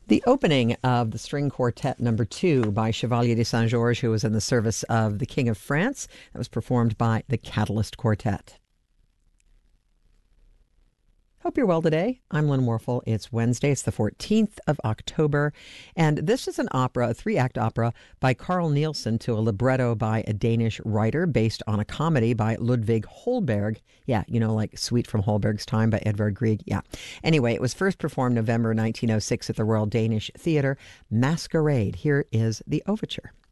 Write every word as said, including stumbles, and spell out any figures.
The opening of the string quartet number two by Chevalier de Saint-Georges, who was in the service of the King of France, that was performed by the Catalyst Quartet. Hope you're well today. I'm Lynn Warfel. It's Wednesday. It's the fourteenth of October. And this is an opera, a three-act opera by Carl Nielsen to a libretto by a Danish writer based on a comedy by Ludwig Holberg. Yeah, you know, like Suite from Holberg's Time by Edvard Grieg. Yeah. Anyway, it was first performed November nineteen oh six at the Royal Danish Theatre. Masquerade. Here is the overture.